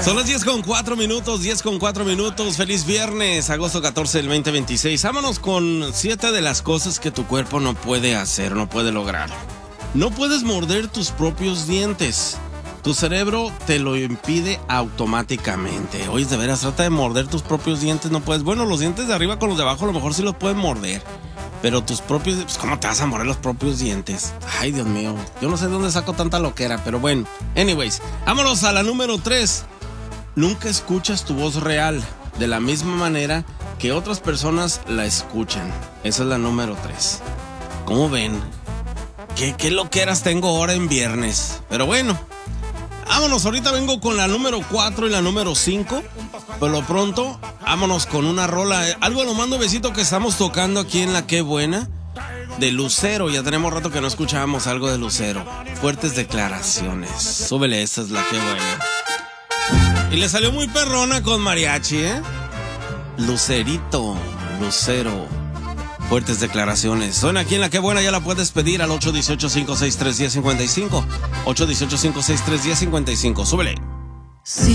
Son las 10:04. Feliz viernes, agosto 14 del 2026. Vámonos con 7 de las cosas que tu cuerpo no puede hacer, no puede lograr. No puedes morder tus propios dientes. Tu cerebro te lo impide automáticamente. Oye, de veras, trata de morder tus propios dientes, no puedes. Bueno, los dientes de arriba con los de abajo a lo mejor sí los pueden morder. Pero tus propios... Pues, ¿cómo te vas a morder los propios dientes? Ay, Dios mío. Yo no sé de dónde saco tanta loquera, pero bueno. Anyways, vámonos a la número 3. Nunca escuchas tu voz real de la misma manera que otras personas la escuchan. Esa es la número 3. ¿Cómo ven? ¿Qué loqueras tengo ahora en viernes? Pero bueno, vámonos. Ahorita vengo con la número 4 y la número 5. Por lo pronto, vámonos con una rola. Algo a lo más nuevecito que estamos tocando aquí en La Qué Buena. De Lucero. Ya tenemos rato que no escuchábamos algo de Lucero. Fuertes declaraciones. Súbele, esta es La Qué Buena. Y le salió muy perrona con mariachi, ¿eh? Lucerito, Lucero. Fuertes declaraciones. Suena aquí en La Qué Buena, ya la puedes pedir al 818-563-1055. 818-563-1055. Súbele. Sí.